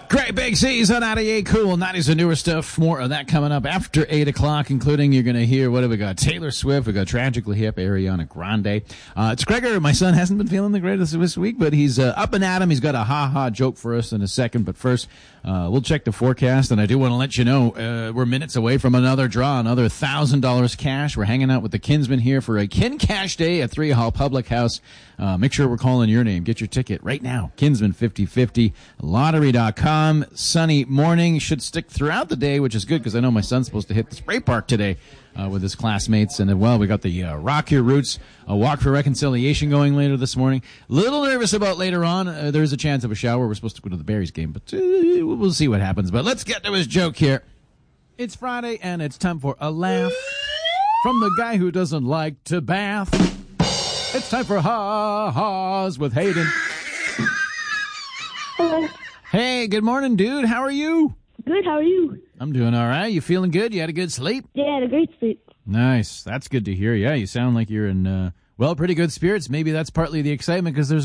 Great Big C's on 98 Cool. 90s and newer stuff. More of that coming up after 8 o'clock, including you're going to hear, what have we got? Taylor Swift. We got Tragically Hip, Ariana Grande. It's Gregor. My son hasn't been feeling the greatest this week, but he's up and at him. He's got a ha-ha joke for us in a second. But first, we'll check the forecast, and I do want to let you know we're minutes away from another draw, another $1,000 cash. We're hanging out with the Kinsmen here for a Kin Cash Day at 3 Hall Public House. Make sure we're calling your name. Get your ticket right now. Kinsmen 5050, lottery.com. Sunny morning. Should stick throughout the day, which is good because I know my son's supposed to hit the spray park today with his classmates. And then, well, we got the Rock Your Roots, a walk for reconciliation going later this morning. Little nervous about later on. There's a chance of a shower. We're supposed to go to the Berries game, but we'll see what happens. But let's get to his joke here. It's Friday, and it's time for a laugh from the guy who doesn't like to bath. It's time for Ha-Ha's with Hayden. Hello. Hey, good morning, dude. How are you? Good, how are you? I'm doing all right. You feeling good? You had a good sleep? Yeah, I had a great sleep. Nice. That's good to hear. Yeah, you sound like you're in, pretty good spirits. Maybe that's partly the excitement because there's